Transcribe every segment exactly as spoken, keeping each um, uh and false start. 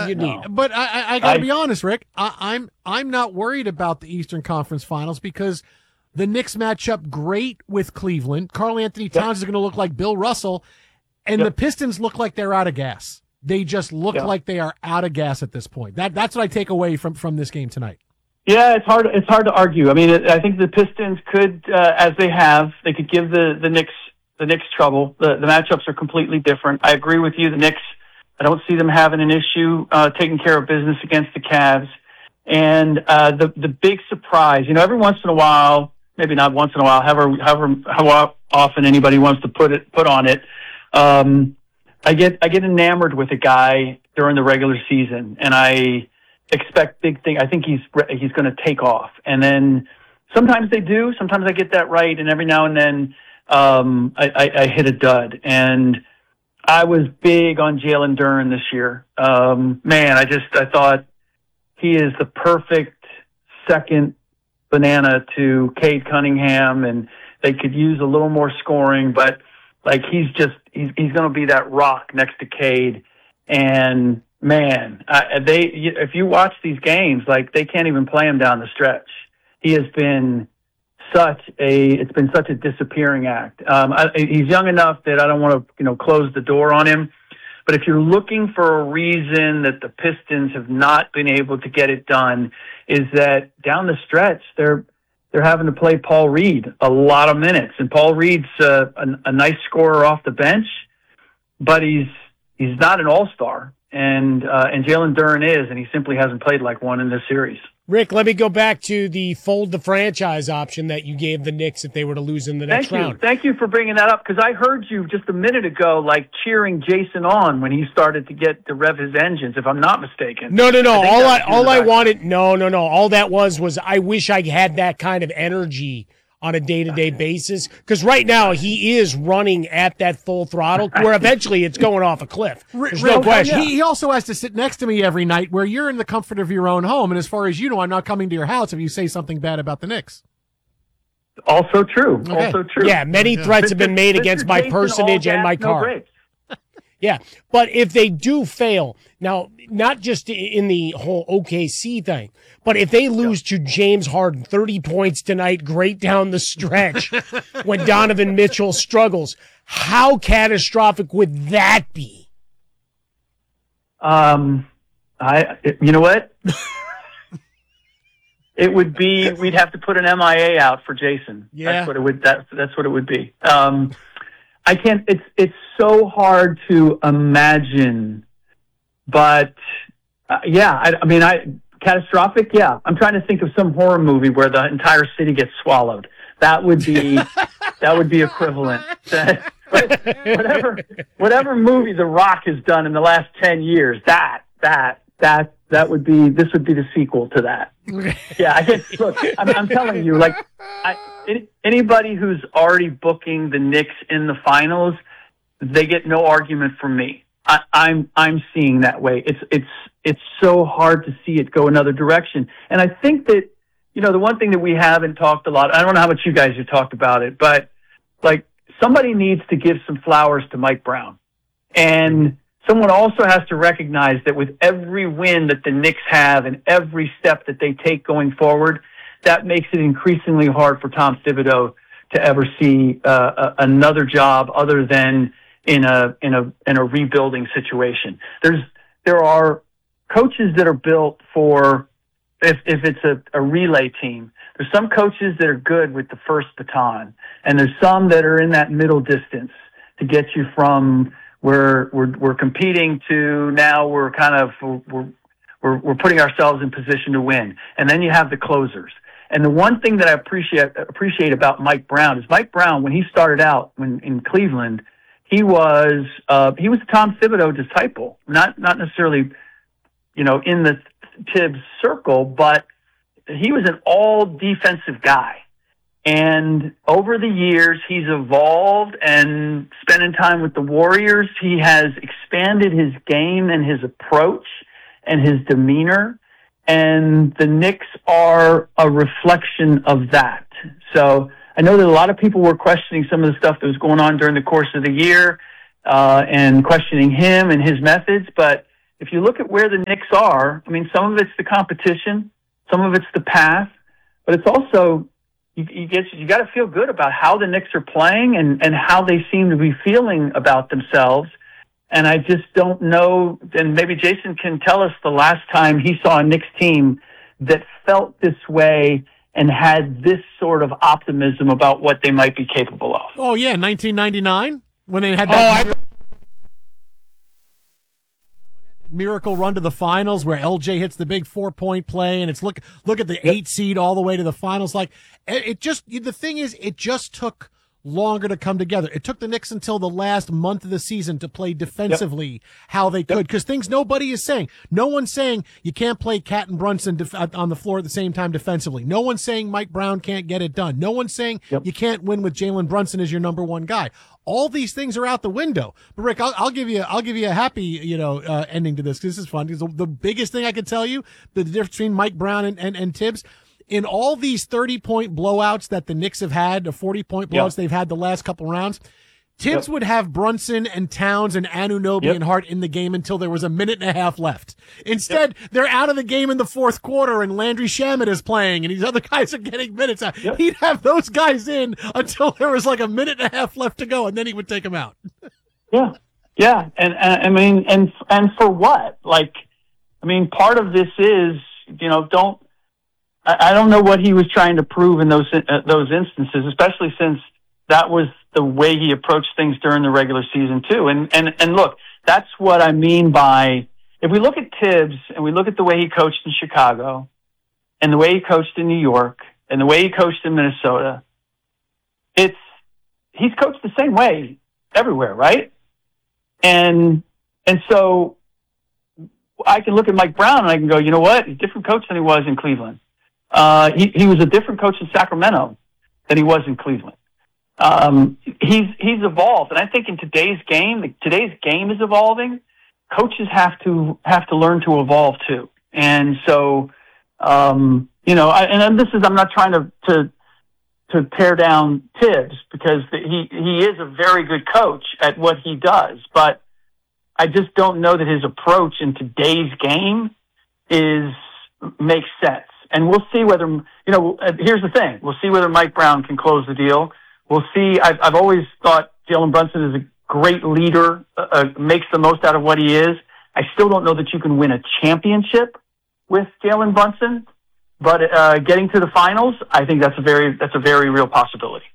you need. But I, I, I got to be honest, Rick. I, I'm I'm not worried about the Eastern Conference Finals because the Knicks match up great with Cleveland. Karl Anthony Towns yep. is going to look like Bill Russell, and yep. the Pistons look like they're out of gas. They just look yep. like they are out of gas at this point. That that's what I take away from, from this game tonight. Yeah, it's hard. It's hard to argue. I mean, it, I think the Pistons could, uh, as they have, they could give the the Knicks the Knicks trouble. The the matchups are completely different. I agree with you. The Knicks, I don't see them having an issue uh, taking care of business against the Cavs. And uh, the the big surprise, you know, every once in a while, maybe not once in a while, however however how often anybody wants to put it put on it, um, I get I get enamored with a guy during the regular season, and I expect big thing. I think he's he's going to take off, and then sometimes they do. Sometimes I get that right, and every now and then um, I, I, I hit a dud. And I was big on Jalen Duren this year. Um, man, I just I thought he is the perfect second banana to Cade Cunningham, and they could use a little more scoring, but like he's just he's he's going to be that rock next to Cade. And man, uh, they if you watch these games, like they can't even play him down the stretch. He has been such a it's been such a disappearing act. Um, I, he's young enough that I don't want to you know close the door on him. But if you're looking for a reason that the Pistons have not been able to get it done, is that down the stretch they're they're having to play Paul Reed a lot of minutes, and Paul Reed's uh, a, a nice scorer off the bench, but he's he's not an all-star. And uh, and Jalen Duren is, and he simply hasn't played like one in this series. Rick, let me go back to the fold the franchise option that you gave the Knicks if they were to lose in the next Thank you. round. Thank you for bringing that up, because I heard you just a minute ago, like cheering Jason on when he started to get to rev his engines, if I'm not mistaken. No, no, no. I all I all I wanted, no, no, no. All that was was I wish I had that kind of energy on a day-to-day basis, because right now he is running at that full throttle where eventually it's going off a cliff. There's no question. He, he also has to sit next to me every night where you're in the comfort of your own home, and as far as you know, I'm not coming to your house if you say something bad about the Knicks. Also true. Okay. Also true. Yeah, many yeah. threats have been made against my personage and my car. Yeah, but if they do fail, now, not just in the whole O K C thing, but if they lose to James Harden, thirty points tonight, great down the stretch, when Donovan Mitchell struggles, how catastrophic would that be? Um, I, you know what? It would be, we'd have to put an M I A out for Jason. Yeah. That's what it would, that's, that's what it would be. Um, I can't, it's, it's so hard to imagine, but uh, yeah, I, I mean, I, catastrophic. Yeah. I'm trying to think of some horror movie where the entire city gets swallowed. That would be, that would be equivalent. whatever, whatever movie The Rock has done in the last ten years, that, that, that, that would be, this would be the sequel to that. Yeah. I get, look, I'm, I'm telling you, like, I, anybody who's already booking the Knicks in the finals, they get no argument from me. I, I'm I'm seeing that way. It's it's it's so hard to see it go another direction. And I think that, you know, the one thing that we haven't talked a lot, I don't know how much you guys have talked about it, but like somebody needs to give some flowers to Mike Brown. And someone also has to recognize that with every win that the Knicks have and every step that they take going forward, that makes it increasingly hard for Tom Thibodeau to ever see uh, a, another job other than in a in a in a rebuilding situation. There's there are coaches that are built for if if it's a, a relay team. There's some coaches that are good with the first baton, and there's some that are in that middle distance to get you from where we're we're competing to now we're kind of we're we're, we're putting ourselves in position to win, and then you have the closers. And the one thing that I appreciate appreciate about Mike Brown is Mike Brown, when he started out when in Cleveland, he was uh, he was a Tom Thibodeau disciple, not not necessarily, you know, in the Tibbs circle, but he was an all defensive guy. And over the years, he's evolved, and spending time with the Warriors, he has expanded his game and his approach and his demeanor. And the Knicks are a reflection of that. So I know that a lot of people were questioning some of the stuff that was going on during the course of the year, uh, and questioning him and his methods. But if you look at where the Knicks are, I mean, some of it's the competition, some of it's the path, but it's also you, you get you got to feel good about how the Knicks are playing and, and how they seem to be feeling about themselves. And I just don't know, and maybe Jason can tell us the last time he saw a Knicks team that felt this way and had this sort of optimism about what they might be capable of. Oh, yeah, nineteen ninety-nine, when they had that... Oh, I- miracle run to the finals where L J hits the big four point play and it's look look at the yep. eight seed all the way to the finals. Like it just the thing is it just took longer to come together. It took the Knicks until the last month of the season to play defensively yep. how they could, because yep. things nobody is saying. No one's saying you can't play Cat and Brunson def- on the floor at the same time defensively. No one's saying Mike Brown can't get it done. No one's saying yep. you can't win with Jalen Brunson as your number one guy. All these things are out the window. But Rick, I'll, I'll give you, I'll give you a happy, you know, uh, ending to this. This is fun because the, the biggest thing I can tell you, the difference between Mike Brown and, and, and Tibbs, in all these thirty point blowouts that the Knicks have had, the forty point blowouts yep. they've had the last couple rounds, Tibbs yep. would have Brunson and Towns and Anunoby yep. and Hart in the game until there was a minute and a half left. Instead, yep. they're out of the game in the fourth quarter and Landry Shamet is playing and these other guys are getting minutes out. Yep. He'd have those guys in until there was like a minute and a half left to go and then he would take them out. yeah. Yeah. And, and I mean, and, and for what? Like, I mean, part of this is, you know, don't, I don't know what he was trying to prove in those uh, those instances, especially since that was the way he approached things during the regular season too. And and and look, that's what I mean by if we look at Tibbs and we look at the way he coached in Chicago, and the way he coached in New York, and the way he coached in Minnesota, it's he's coached the same way everywhere, right? And and so I can look at Mike Brown and I can go, you know what? He's a different coach than he was in Cleveland. Uh, he, he was a different coach in Sacramento than he was in Cleveland. Um, he's, he's evolved. And I think in today's game, today's game is evolving. Coaches have to, have to learn to evolve too. And so, um, you know, I, and this is, I'm not trying to, to, to tear down Tibbs because he, he is a very good coach at what he does, but I just don't know that his approach in today's game is, makes sense. And we'll see whether, you know, here's the thing. We'll see whether Mike Brown can close the deal. We'll see. I've, I've always thought Jalen Brunson is a great leader, uh, makes the most out of what he is. I still don't know that you can win a championship with Jalen Brunson, but uh, getting to the finals, I think that's a very, that's a very real possibility.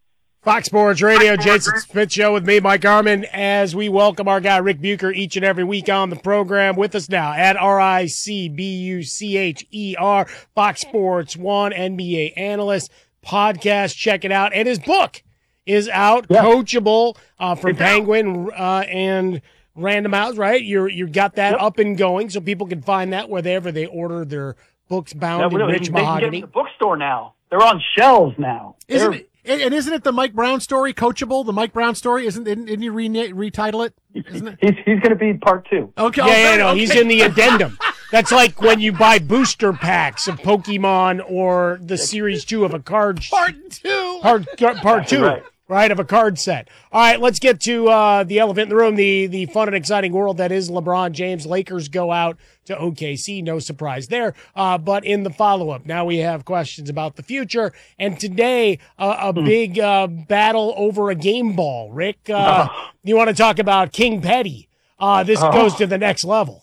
Fox Sports Radio, Jason Smith Show with me, Mike Harmon, as we welcome our guy Rick Bucher each and every week on the program. With us now at R I C B U C H E R, Fox Sports One N B A analyst, podcast. Check it out. And his book is out, yeah. Coachable, uh, from it's Penguin uh, and Random House, right? You're, you got that yep. up and going, so people can find that wherever they order their books bound yeah, in rich they mahogany. They can get in the bookstore now. They're on shelves now. Isn't They're, it? And isn't it the Mike Brown story, Coachable? The Mike Brown story, isn't? Didn't, didn't you re- retitle it? Isn't it? He's he's going to be part two. Okay, yeah, okay, yeah, no, okay. he's in the addendum. That's like when you buy booster packs of Pokemon or the series two of a card. Part two. Part part two. Right. Right, of a card set. All right, let's get to uh, the elephant in the room, the the fun and exciting world that is LeBron James. Lakers go out to O K C, no surprise there. Uh, but in the follow-up, now we have questions about the future. And today, uh, a mm. big uh, battle over a game ball. Rick, uh, oh. you want to talk about King Petty? Uh, this oh. goes to the next level.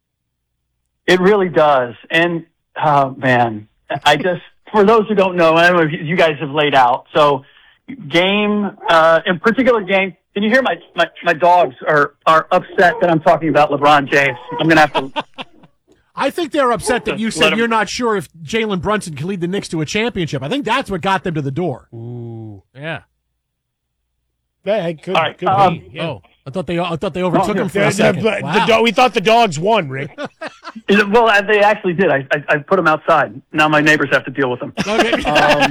It really does. And, oh, man, I just, for those who don't know, I don't know if you guys have laid out, so game, uh, in particular game, can you hear my, my, my dogs are, are upset that I'm talking about LeBron James? I'm going to have to. I think they're upset that you said you're not sure if Jalen Brunson can lead the Knicks to a championship. I think that's what got them to the door. Ooh. Yeah. Yeah, it could, right, could um, be. Yeah. Oh, I thought they, I thought they overtook oh, him for the, a second. The, wow. the, we thought the dogs won, Rick. Well, they actually did. I, I, I put them outside. Now my neighbors have to deal with them. Okay. Um,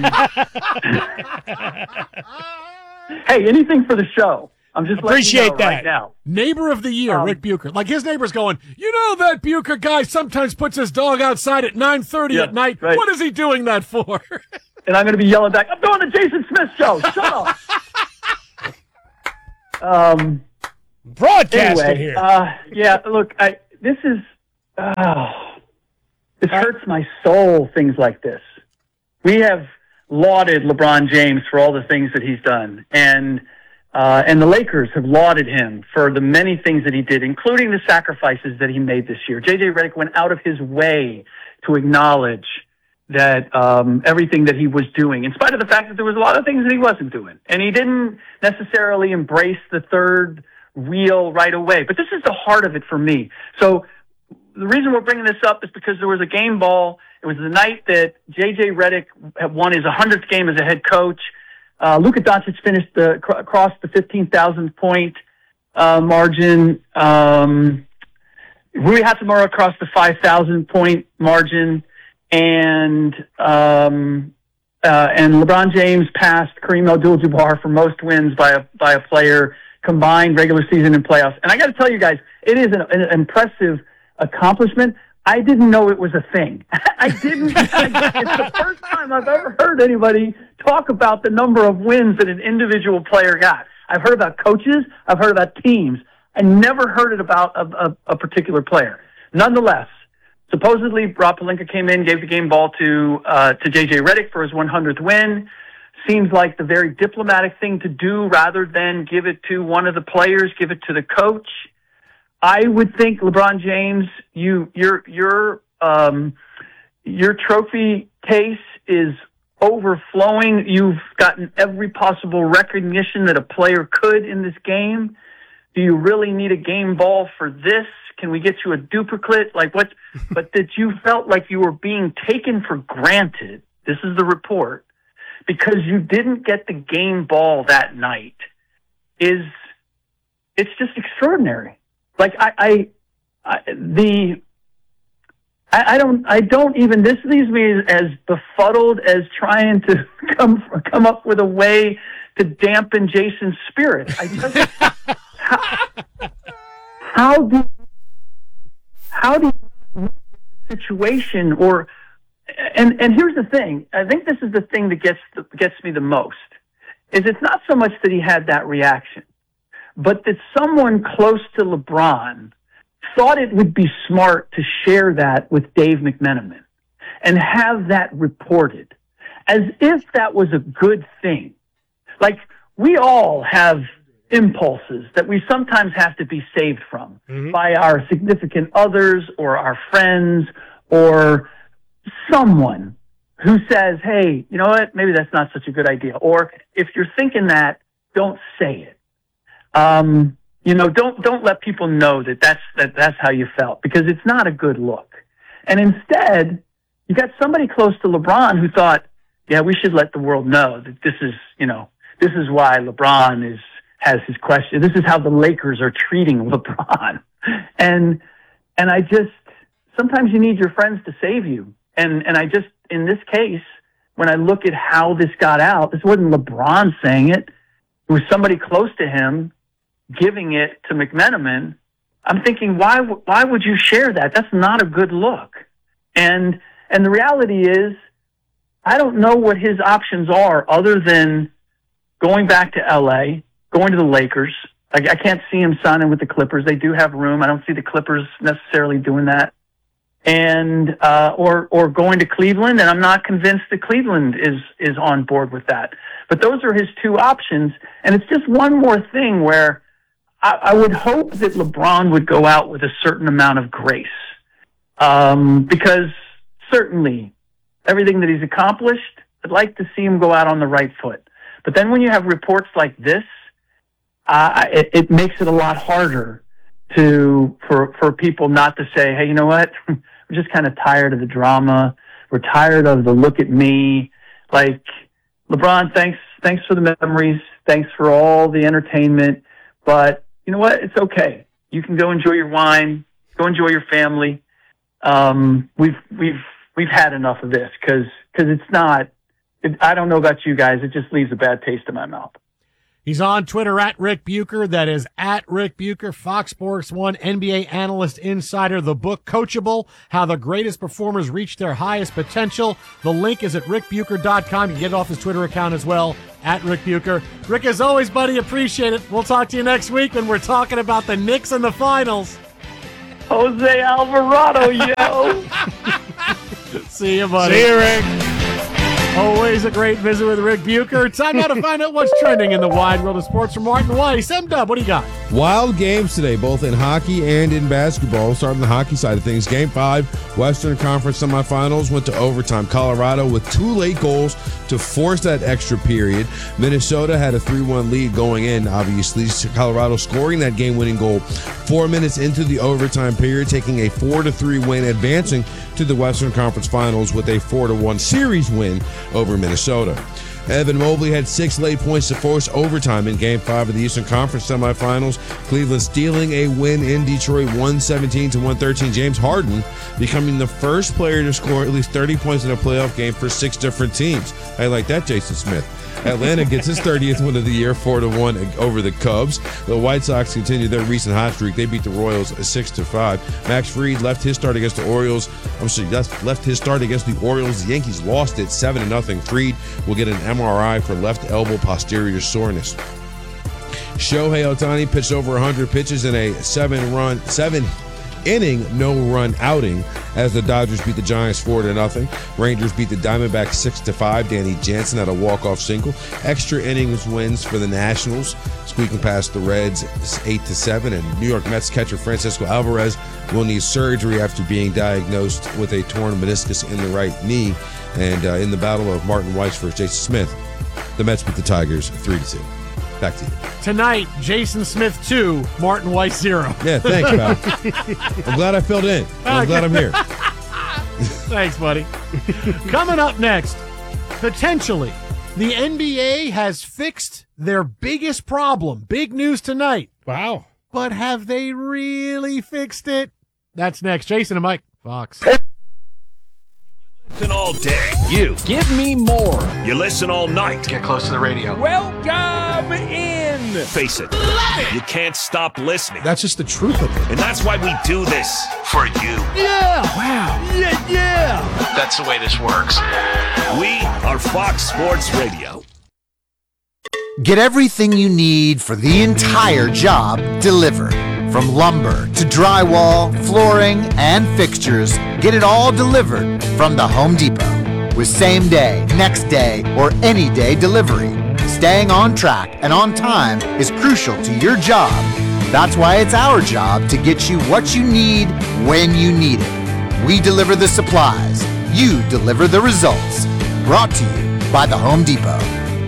hey, anything for the show. I'm just appreciate letting you know that right now. Neighbor of the year, um, Rick Bucher. Like his neighbor's going, you know that Bucher guy sometimes puts his dog outside at nine thirty yeah, at night. Right. What is he doing that for? And I'm going to be yelling back, I'm doing the Jason Smith show. Shut up. um, Broadcasting anyway, here. Uh, yeah, look, I, this is, oh, this hurts my soul, things like this. We have lauded LeBron James for all the things that he's done. And, uh, and the Lakers have lauded him for the many things that he did, including the sacrifices that he made this year. J J Redick went out of his way to acknowledge that um, everything that he was doing, in spite of the fact that there was a lot of things that he wasn't doing. And he didn't necessarily embrace the third wheel right away. But this is the heart of it for me. So the reason we're bringing this up is because there was a game ball. It was the night that J J Redick had won his one hundredth game as a head coach. Uh, Luka Doncic finished the, cr- across the fifteen thousand point uh, margin. Um, Rui Hachimura across the five thousand point margin. And um, uh, and LeBron James passed Kareem Abdul-Jabbar for most wins by a by a player combined regular season and playoffs. And I got to tell you guys, it is an, an impressive accomplishment. I didn't know it was a thing. I didn't. I, it's the first time I've ever heard anybody talk about the number of wins that an individual player got. I've heard about coaches. I've heard about teams. I never heard it about a, a, a particular player. Nonetheless, supposedly, Rob Pelinka came in, gave the game ball to uh, to J J Redick for his one hundredth win. Seems like the very diplomatic thing to do rather than give it to one of the players, give it to the coach. I would think, LeBron James, you your your um, your trophy case is overflowing. You've gotten every possible recognition that a player could in this game. Do you really need a game ball for this? Can we get you a duplicate? Like what? But that you felt like you were being taken for granted. This is the report, because you didn't get the game ball that night. Is it's just extraordinary. Like I, I, I the I, I don't I don't even this leaves me as, as befuddled as trying to come come up with a way to dampen Jason's spirit. I just how, how do. How do you look at the situation? Or and and here's the thing. I think this is the thing that gets the, gets me the most. Is it's not so much that he had that reaction, but that someone close to LeBron thought it would be smart to share that with Dave McMenamin and have that reported as if that was a good thing. Like, we all have impulses that we sometimes have to be saved from mm-hmm. by our significant others or our friends or someone who says, hey, you know what, maybe that's not such a good idea. Or if you're thinking that, don't say it. Um, you know, don't, don't let people know that that's, that that's how you felt, because it's not a good look. And instead, you got somebody close to LeBron who thought, yeah, we should let the world know that this is, you know, this is why LeBron is, has his question. This is how the Lakers are treating LeBron. And, and I just, sometimes you need your friends to save you. And, and I just, in this case, when I look at how this got out, this wasn't LeBron saying it. It was somebody close to him giving it to McMenamin. I'm thinking, why, why would you share that? That's not a good look. And, and the reality is, I don't know what his options are other than going back to L A, going to the Lakers. I, I can't see him signing with the Clippers. They do have room. I don't see the Clippers necessarily doing that. And, uh, or, or going to Cleveland. And I'm not convinced that Cleveland is, is on board with that. But those are his two options. And it's just one more thing where I, I would hope that LeBron would go out with a certain amount of grace. Um, because certainly everything that he's accomplished, I'd like to see him go out on the right foot. But then when you have reports like this, uh, it, it makes it a lot harder to, for, for people not to say, hey, you know what? We're just kind of tired of the drama. We're tired of the look at me. Like, LeBron, thanks, thanks for the memories. Thanks for all the entertainment. But you know what? It's okay. You can go enjoy your wine, go enjoy your family. Um, we've, we've, we've had enough of this because, because it's not, it, I don't know about you guys. It just leaves a bad taste in my mouth. He's on Twitter at Rick Bucher. That is at Rick Bucher, Fox Sports one, N B A analyst, insider. The book, Coachable, How the Greatest Performers Reach Their Highest Potential. The link is at rick bucher dot com. You can get it off his Twitter account as well, at Rick Bucher. Rick, as always, buddy, appreciate it. We'll talk to you next week when we're talking about the Knicks and the finals. Jose Alvarado, yo. See you, buddy. See you, Rick. Always a great visit with Rick Bucher. Time now to find out what's trending in the wide world of sports from Martin Weiss. M-Dub, what do you got? Wild games today, both in hockey and in basketball. Starting the hockey side of things. Game five, Western Conference semifinals went to overtime. Colorado with two late goals to force that extra period. Minnesota had a three one lead going in, obviously. Colorado scoring that game-winning goal four minutes into the overtime period, taking a four to three win, advancing to the Western Conference Finals with a four to one series win over Minnesota. Evan Mobley had six late points to force overtime in Game five of the Eastern Conference semifinals. Cleveland stealing a win in Detroit, one seventeen to one thirteen. James Harden becoming the first player to score at least thirty points in a playoff game for six different teams. I like that, Jason Smith. Atlanta gets his thirtieth win of the year, four to one over the Cubs. The White Sox continue their recent hot streak. They beat the Royals six to five. Max Fried left his start against the Orioles. I'm sorry, that's left his start against the Orioles. The Yankees lost it seven to nothing. Fried will get an M R I for left elbow posterior soreness. Shohei Ohtani pitched over one hundred pitches in a seven-run, seven. inning no-run outing as the Dodgers beat the Giants four to nothing. Rangers beat the Diamondbacks six to five. Danny Jansen had a walk-off single. Extra innings wins for the Nationals, squeaking past the Reds eight to seven. And New York Mets catcher Francisco Alvarez will need surgery after being diagnosed with a torn meniscus in the right knee. And uh, in the battle of Martin Weiss versus Jason Smith, the Mets beat the Tigers three to two. Back to you. Tonight, Jason Smith two, Martin Weiss zero. Yeah, thanks, pal. I'm glad I filled in. I'm glad I'm here. Thanks, buddy. Coming up next, potentially, the N B A has fixed their biggest problem. Big news tonight. Wow. But have they really fixed it? That's next. Jason and Mike, Fox. Listen all day. You. Give me more. You listen all night. Get close to the radio. Welcome in. Face it. You can't stop listening. That's just the truth of it. And that's why we do this. For you. Yeah. Wow. Yeah, yeah. That's the way this works. We are Fox Sports Radio. Get everything you need for the entire job delivered. From lumber to drywall, flooring, and fixtures, get it all delivered from the Home Depot. With same day, next day, or any day delivery, staying on track and on time is crucial to your job. That's why it's our job to get you what you need when you need it. We deliver the supplies. You deliver the results. Brought to you by the Home Depot.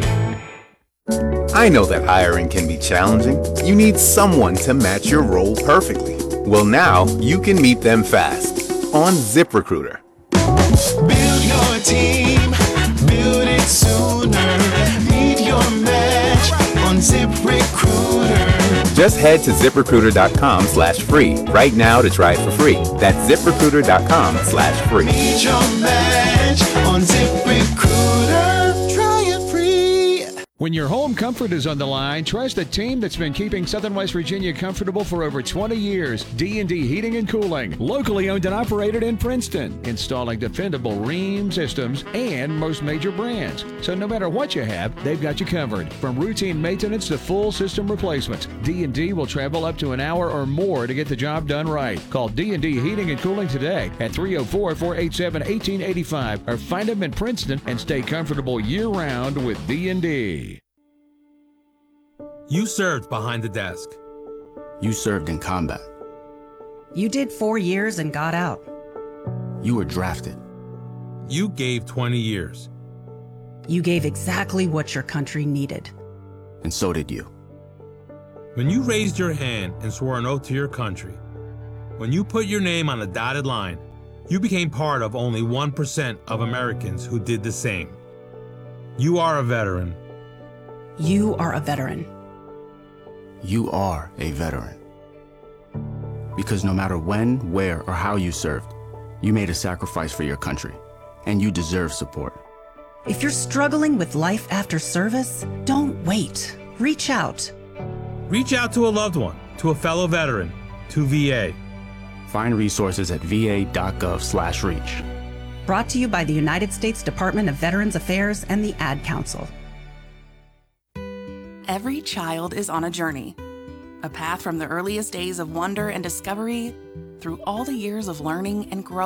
I know that hiring can be challenging. You need someone to match your role perfectly. Well, now you can meet them fast on ZipRecruiter. Build your team, build it sooner. Meet your match on ZipRecruiter. Just head to ZipRecruiter.com slash free right now to try it for free. That's ZipRecruiter.com slash free. Meet your match on ZipRecruiter. Try it free. When your home comfort is on the line, trust the team that's been keeping Southern West Virginia comfortable for over twenty years. D and D Heating and Cooling, locally owned and operated in Princeton, installing dependable Rheem systems and most major brands. So no matter what you have, they've got you covered. From routine maintenance to full system replacements, D and D will travel up to an hour or more to get the job done right. Call D and D Heating and Cooling today at three oh four, four eight seven, one eight eight five or find them in Princeton and stay comfortable year-round with D and D. You served behind the desk. You served in combat. You did four years and got out. You were drafted. You gave twenty years. You gave exactly what your country needed. And so did you. When you raised your hand and swore an oath to your country, when you put your name on a dotted line, you became part of only one percent of Americans who did the same. You are a veteran. You are a veteran. You are a veteran. Because no matter when, where, or how you served, you made a sacrifice for your country, and you deserve support. If you're struggling with life after service, don't wait. Reach out. Reach out to a loved one, to a fellow veteran, to V A. Find resources at va.gov slash reach. Brought to you by the United States Department of Veterans Affairs and the Ad Council. Every child is on a journey, a path from the earliest days of wonder and discovery Through all the years of learning and growth,